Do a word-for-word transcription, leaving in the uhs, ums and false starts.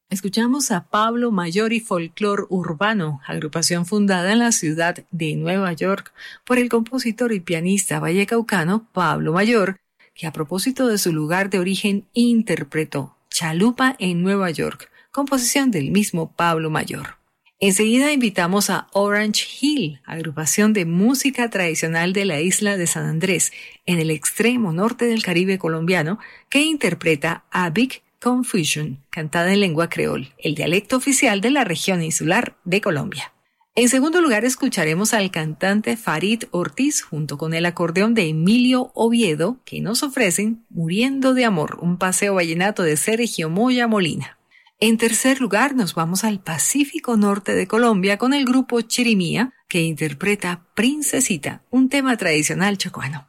Escuchamos a Pablo Mayor y Folclor Urbano, agrupación fundada en la ciudad de Nueva York por el compositor y pianista vallecaucano Pablo Mayor, que a propósito de su lugar de origen interpretó Chalupa en Nueva York, composición del mismo Pablo Mayor. Enseguida invitamos a Orange Hill, agrupación de música tradicional de la isla de San Andrés, en el extremo norte del Caribe colombiano, que interpreta a Big Confusion, cantada en lengua creol, el dialecto oficial de la región insular de Colombia. En segundo lugar, escucharemos al cantante Farid Ortiz junto con el acordeón de Emilio Oviedo, que nos ofrecen Muriendo de Amor, un paseo vallenato de Sergio Moya Molina. En tercer lugar, nos vamos al Pacífico Norte de Colombia con el grupo Chirimía, que interpreta Princesita, un tema tradicional chocuano.